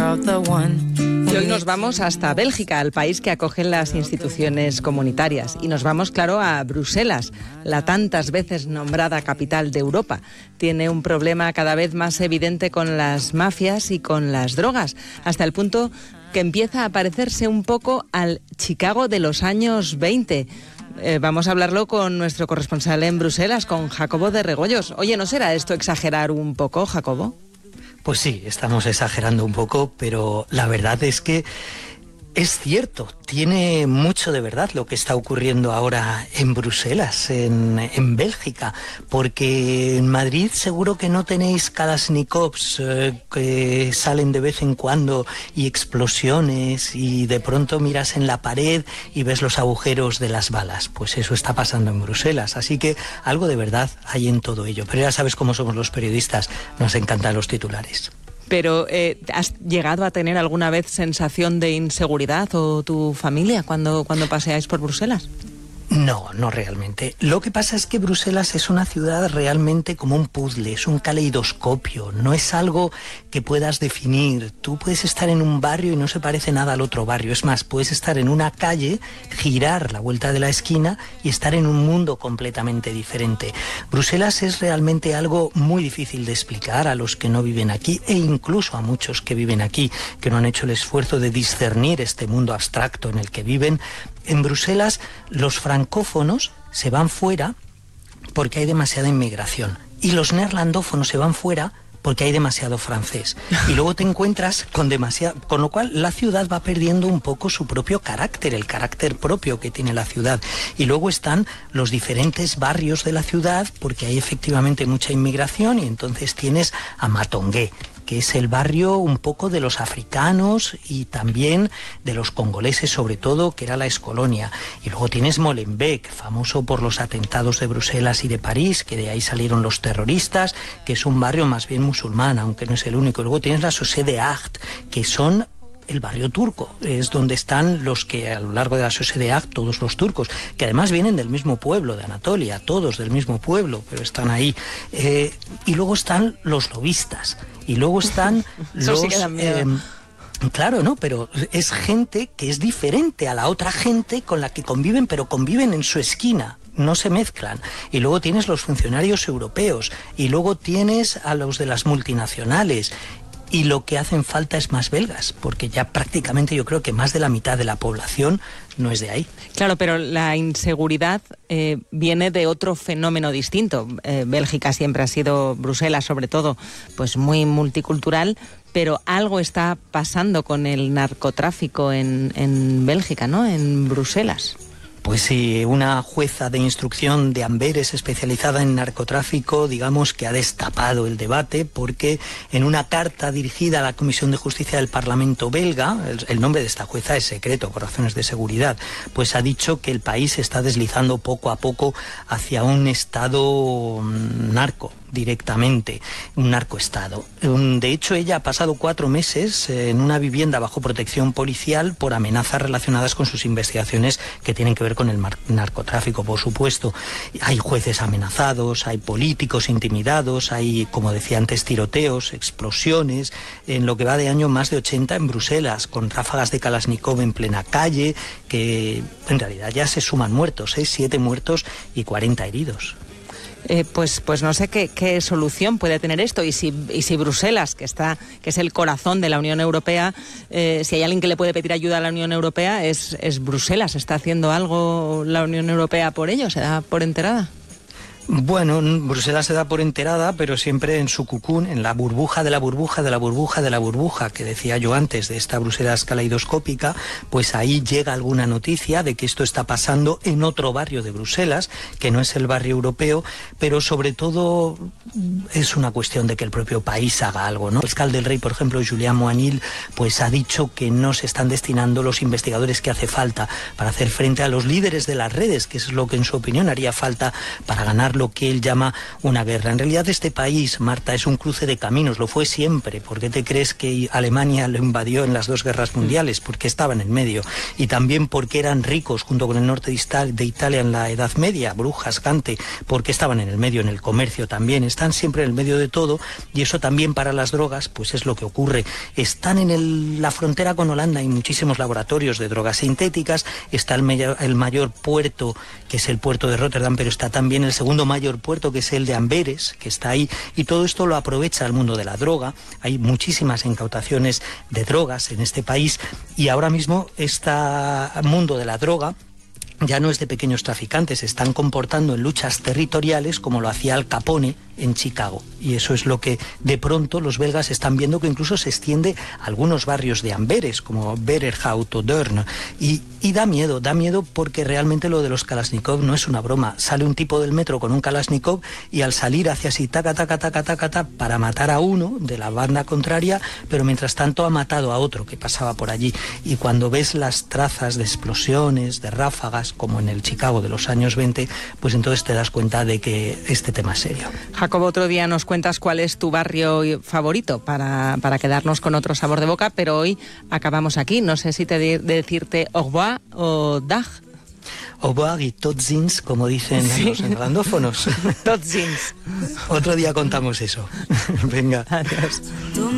about the one. Y hoy nos vamos hasta Bélgica, el país que acoge las instituciones comunitarias. Y nos vamos, claro, a Bruselas, la tantas veces nombrada capital de Europa. Tiene un problema cada vez más evidente con las mafias y con las drogas, hasta el punto que empieza a parecerse un poco al Chicago de los años 20. Vamos a hablarlo con nuestro corresponsal en Bruselas, con Jacobo de Regoyos. Oye, ¿no será esto exagerar un poco, Jacobo? Pues sí, estamos exagerando un poco, pero la verdad es que es cierto, tiene mucho de verdad lo que está ocurriendo ahora en Bruselas, en Bélgica, porque en Madrid seguro que no tenéis kalashnikovs que salen de vez en cuando y explosiones y de pronto miras en la pared y ves los agujeros de las balas. Pues eso está pasando en Bruselas, así que algo de verdad hay en todo ello. Pero ya sabes cómo somos los periodistas, nos encantan los titulares. Pero, ¿has llegado a tener alguna vez sensación de inseguridad o tu familia cuando paseáis por Bruselas? No, no realmente. Lo que pasa es que Bruselas es una ciudad realmente como un puzzle, es un caleidoscopio, no es algo que puedas definir. Tú puedes estar en un barrio y no se parece nada al otro barrio. Es más, puedes estar en una calle, girar la vuelta de la esquina y estar en un mundo completamente diferente. Bruselas es realmente algo muy difícil de explicar a los que no viven aquí e incluso a muchos que viven aquí, que no han hecho el esfuerzo de discernir este mundo abstracto en el que viven. En Bruselas los francófonos se van fuera porque hay demasiada inmigración y los neerlandófonos se van fuera porque hay demasiado francés. Y luego te encuentras con lo cual la ciudad va perdiendo un poco su propio carácter, el carácter propio que tiene la ciudad. Y luego están los diferentes barrios de la ciudad porque hay efectivamente mucha inmigración y entonces tienes a Matongué, que es el barrio un poco de los africanos y también de los congoleses sobre todo, que era la excolonia. Y luego tienes Molenbeek, famoso por los atentados de Bruselas y de París, que de ahí salieron los terroristas, que es un barrio más bien musulmán, aunque no es el único. Luego tienes la Chaussée de Acht, que son el barrio turco, es donde están los que a lo largo de la Chaussée de Acht, todos los turcos, que además vienen del mismo pueblo, de Anatolia, todos del mismo pueblo, pero están ahí. Y luego están los lobistas, y luego están los... Sí que dan miedo. Claro, ¿no? Pero es gente que es diferente a la otra gente con la que conviven, pero conviven en su esquina. No se mezclan. Y luego tienes los funcionarios europeos, y luego tienes a los de las multinacionales. Y lo que hacen falta es más belgas, porque ya prácticamente yo creo que más de la mitad de la población no es de ahí. Claro, pero la inseguridad viene de otro fenómeno distinto. Bélgica siempre ha sido, Bruselas sobre todo, pues muy multicultural, pero algo está pasando con el narcotráfico en Bélgica, ¿no? En Bruselas. Pues sí, una jueza de instrucción de Amberes especializada en narcotráfico, digamos que ha destapado el debate porque en una carta dirigida a la Comisión de Justicia del Parlamento belga, el nombre de esta jueza es secreto por razones de seguridad, pues ha dicho que el país se está deslizando poco a poco hacia un estado narco. Directamente, un narcoestado. De hecho, ella ha pasado 4 meses en una vivienda bajo protección policial por amenazas relacionadas con sus investigaciones que tienen que ver con el narcotráfico, por supuesto. Hay jueces amenazados, hay políticos intimidados, hay, como decía antes, tiroteos, explosiones. En lo que va de año, más de 80 en Bruselas, con ráfagas de Kalashnikov en plena calle, que en realidad ya se suman muertos, 7 muertos y 40 heridos. Pues no sé qué solución puede tener esto y si Bruselas, que es el corazón de la Unión Europea, si hay alguien que le puede pedir ayuda a la Unión Europea es Bruselas. ¿Está haciendo algo la Unión Europea por ello? ¿Se da por enterada? Bueno, Bruselas se da por enterada, pero siempre en su cucún, en la burbuja de la burbuja de la burbuja de la burbuja que decía yo antes, de esta Bruselas caleidoscópica, pues ahí llega alguna noticia de que esto está pasando en otro barrio de Bruselas, que no es el barrio europeo, pero sobre todo es una cuestión de que el propio país haga algo, ¿no? El fiscal del Rey, por ejemplo, Julián Moanil, pues ha dicho que no se están destinando los investigadores que hace falta para hacer frente a los líderes de las redes, que es lo que en su opinión haría falta para ganar lo que él llama una guerra. En realidad este país, Marta, es un cruce de caminos, lo fue siempre. ¿Por qué te crees que Alemania lo invadió en las dos guerras mundiales? Porque estaba en el medio. Y también porque eran ricos junto con el norte de Italia en la Edad Media, Brujas, Gante, porque estaban en el medio, en el comercio también. Están siempre en el medio de todo, y eso también para las drogas pues es lo que ocurre. Están en la frontera con Holanda, hay muchísimos laboratorios de drogas sintéticas, está el mayor puerto, que es el puerto de Rotterdam, pero está también el segundo mayor puerto, que es el de Amberes, que está ahí, y todo esto lo aprovecha el mundo de la droga. Hay muchísimas incautaciones de drogas en este país, y ahora mismo este mundo de la droga ya no es de pequeños traficantes, se están comportando en luchas territoriales como lo hacía Al Capone en Chicago. Y eso es lo que de pronto los belgas están viendo, que incluso se extiende a algunos barrios de Amberes, como Bererhout o Deurne. Y da miedo porque realmente lo de los Kalashnikov no es una broma. Sale un tipo del metro con un Kalashnikov y al salir hace así taca, taca, taca, taca, taca, para matar a uno de la banda contraria, pero mientras tanto ha matado a otro que pasaba por allí. Y cuando ves las trazas de explosiones, de ráfagas, como en el Chicago de los años 20, pues entonces te das cuenta de que este tema es serio. Jacobo, otro día nos cuentas cuál es tu barrio favorito para quedarnos con otro sabor de boca, pero hoy acabamos aquí. No sé si decirte au revoir o dag. Au revoir y tot ziens, como dicen los neerlandófonos. Tot ziens. Otro día contamos eso. Venga. Adiós.